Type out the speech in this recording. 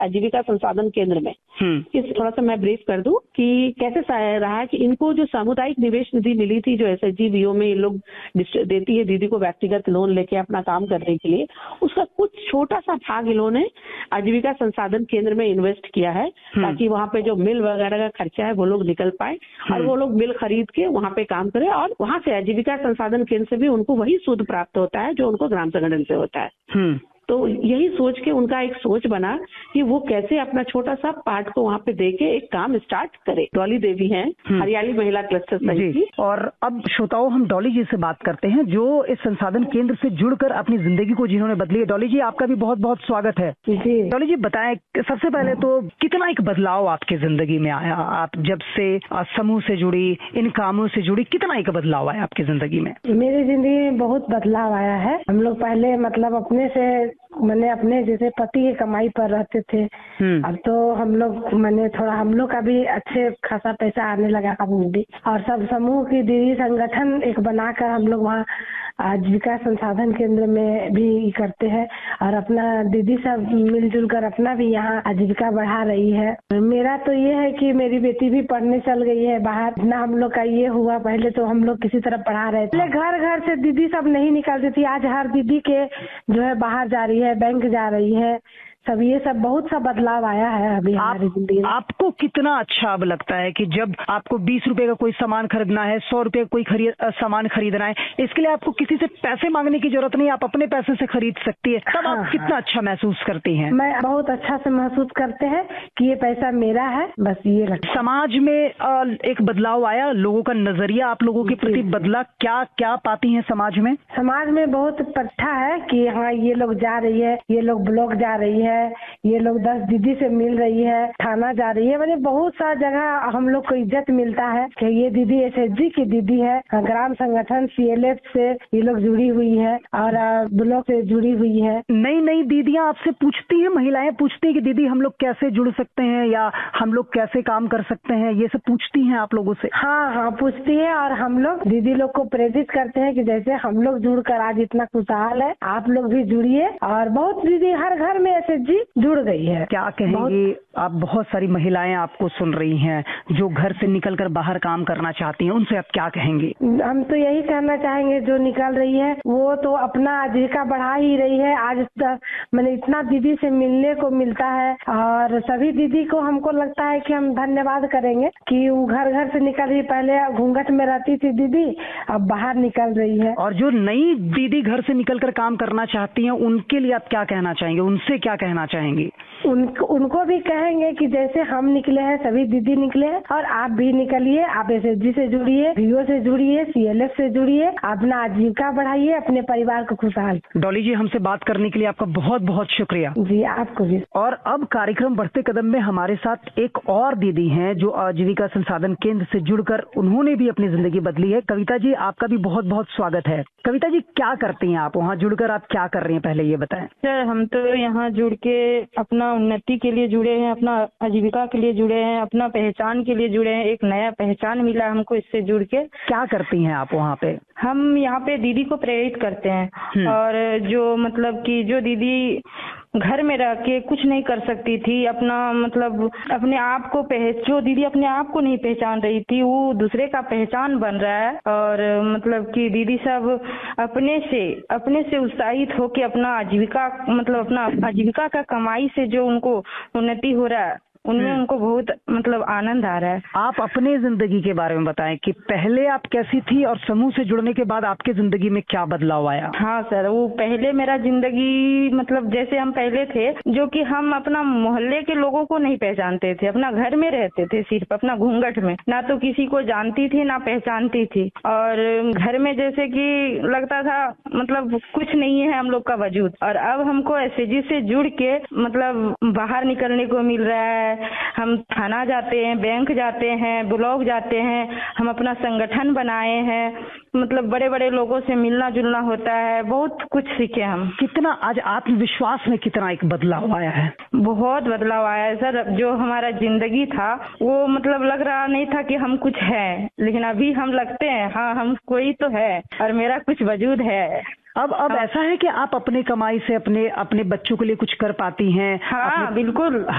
आजीविका संसाधन केंद्र में। इस थोड़ा सा मैं ब्रीफ कर दूं कि कैसे रहा है कि इनको जो सामुदायिक निवेश निधि मिली थी, जो एसएचजी वीओ में इन लोग देती है दीदी को व्यक्तिगत लोन लेके अपना काम करने के लिए, उसका कुछ छोटा सा भाग इन्होंने आजीविका संसाधन केंद्र में इन्वेस्ट किया है, ताकि वहाँ पे जो मिल वगैरह का खर्चा है वो लोग निकल पाए और वो लोग मिल खरीद के वहाँ पे काम करें, और वहाँ से आजीविका संसाधन केंद्र से भी उनको वही सूद प्राप्त होता है जो उनको ग्राम संगठन से होता है। तो यही सोच के उनका एक सोच बना कि वो कैसे अपना छोटा सा पार्ट को वहाँ पे देके एक काम स्टार्ट करे। डॉली देवी हैं, हरियाली महिला क्लस्टर संघ की। और अब श्रोताओं, हम डॉली जी से बात करते हैं जो इस संसाधन केंद्र से जुड़कर अपनी जिंदगी को जिन्होंने बदली है। डॉली जी, आपका भी बहुत बहुत स्वागत है। जी डॉली जी, बताएं सबसे पहले तो कितना एक बदलाव आपके जिंदगी में आया? आप जब से समूह से जुड़ी, इन कामों से जुड़ी, कितना एक बदलाव आया आपकी जिंदगी में? मेरी जिंदगी में बहुत बदलाव आया है। हम लोग पहले मतलब अपने जैसे पति की कमाई पर रहते थे, अब तो हम लोग का भी अच्छे खासा पैसा आने लगा हम भी, और सब समूह की दीदी संगठन एक बनाकर हम लोग वहाँ आजीविका संसाधन केंद्र में भी करते हैं, और अपना दीदी सब मिलजुल कर अपना भी यहाँ आजीविका बढ़ा रही है। मेरा तो ये है कि मेरी बेटी भी पढ़ने चल गई है बाहर। इतना हम लोग का ये हुआ, पहले तो हम लोग किसी तरह पढ़ा रहे थे, घर घर से दीदी सब नहीं निकलती थी, आज हर दीदी के जो है बाहर जा रही है, बैंक जा रही है, सब ये सब बहुत सा बदलाव आया है अभी हमारी जिंदगी में। आपको कितना अच्छा अब लगता है कि जब आपको 20 रुपए का कोई सामान खरीदना है, 100 रुपए का कोई सामान खरीदना है, इसके लिए आपको किसी से पैसे मांगने की जरूरत नहीं, आप अपने पैसे से खरीद सकती है, तब आप कितना अच्छा महसूस करती हैं? मैं बहुत अच्छा से महसूस करते हैं कि ये पैसा मेरा है, बस ये लगता। समाज में एक बदलाव आया, लोगों का नजरिया आप लोगों के प्रति बदला, क्या क्या पाती हैं समाज में? समाज में बहुत प्रथा है कि हाँ ये लोग जा रही है, ये लोग ब्लॉक जा रही है, ये लोग 10 दीदी से मिल रही है, थाना जा रही है, मतलब बहुत सा जगह हम लोग को इज्जत मिलता है कि ये दीदी एसएचजी की दीदी है, ग्राम संगठन सीएलएफ से ये लोग जुड़ी हुई है और ब्लॉक से जुड़ी हुई है। नई नई दीदियाँ आपसे पूछती हैं, महिलाएं पूछती हैं कि दीदी हम लोग कैसे जुड़ सकते हैं या हम लोग कैसे काम कर सकते हैं, ये सब पूछती हैं आप लोगों से? हाँ पूछती है, और हम लोग दीदी लोग को प्रेरित करते हैं कि जैसे हम लोग जुड़कर आज इतना खुशहाल है, आप लोग भी जुड़िए। और बहुत दीदी हर घर में एसएचजी जुड़ गई है। क्या कहेंगी आप? बहुत सारी महिलाएं आपको सुन रही हैं जो घर से निकलकर बाहर काम करना चाहती हैं, उनसे आप क्या कहेंगी? हम तो यही कहना चाहेंगे, जो निकल रही है वो तो अपना आजीविका बढ़ा ही रही है। आज मैंने इतना दीदी से मिलने को मिलता है, और सभी दीदी को हमको लगता है कि हम धन्यवाद करेंगे कि वो घर घर से निकल रही, पहले घूंघट में रहती थी दीदी, अब बाहर निकल रही है। और जो नई दीदी घर से निकलकर काम करना चाहती हैं, उनके लिए आप क्या कहना चाहेंगे? उनसे क्या कहना चाहेंगे? उनको भी कहेंगे कि जैसे हम निकले हैं, सभी दीदी निकले हैं, और आप भी निकलिए, आप एसएचजी से जुड़िए, वीओ से जुड़िए, सीएलएफ से जुड़िए, अपना आजीविका बढ़ाइए, अपने परिवार को खुशहाल। डॉली जी, हमसे बात करने के लिए आपका बहुत बहुत शुक्रिया। जी आपको भी। और अब कार्यक्रम बढ़ते कदम में हमारे साथ एक और दीदी हैं जो आजीविका संसाधन केंद्र से जुड़कर उन्होंने भी अपनी जिंदगी बदली है। कविता जी, आपका भी बहुत बहुत स्वागत है। कविता जी, क्या करती हैं आप वहाँ जुड़कर? आप क्या कर रही हैं, पहले ये बताएं। सर, हम तो यहाँ जुड़ के अपना उन्नति के लिए जुड़े हैं, अपना आजीविका के लिए जुड़े हैं, अपना पहचान के लिए जुड़े हैं। एक नया पहचान मिला हमको इससे जुड़ के। क्या करती हैं आप वहाँ पे? हम यहाँ पे दीदी को प्रेरित करते हैं, और जो मतलब कि जो दीदी घर में रह के कुछ नहीं कर सकती थी, अपना मतलब अपने आप को जो दीदी अपने आप को नहीं पहचान रही थी, वो दूसरे का पहचान बन रहा है। और मतलब कि दीदी सब अपने से उत्साहित होके अपना आजीविका मतलब अपना आजीविका का कमाई से जो उनको उन्नति हो रहा है, उनमें उनको बहुत मतलब आनंद आ रहा है। आप अपने जिंदगी के बारे में बताएं कि पहले आप कैसी थी और समूह से जुड़ने के बाद आपके जिंदगी में क्या बदलाव आया? हाँ सर, वो पहले मेरा जिंदगी मतलब जैसे हम पहले थे, जो कि हम अपना मोहल्ले के लोगों को नहीं पहचानते थे, अपना घर में रहते थे, सिर्फ अपना घूंघट में, ना तो किसी को जानती थी ना पहचानती थी। और घर में जैसे कि लगता था मतलब कुछ नहीं है हम लोग का वजूद। और अब हमको एसएचजी से जुड़ के मतलब बाहर निकलने को मिल रहा है। हम थाना जाते हैं, बैंक जाते हैं, ब्लॉक जाते हैं, हम अपना संगठन बनाए हैं, मतलब बड़े बड़े लोगों से मिलना जुलना होता है, बहुत कुछ सीखे हम। कितना आज आत्मविश्वास में कितना एक बदलाव आया है? बहुत बदलाव आया है सर। जो हमारा जिंदगी था वो मतलब लग रहा नहीं था कि हम कुछ है, लेकिन अभी हम लगते हैं हाँ हम कोई तो है और मेरा कुछ वजूद है। अब ऐसा है कि आप अपने कमाई से अपने बच्चों के लिए कुछ कर पाती हैं? हाँ बिल्कुल।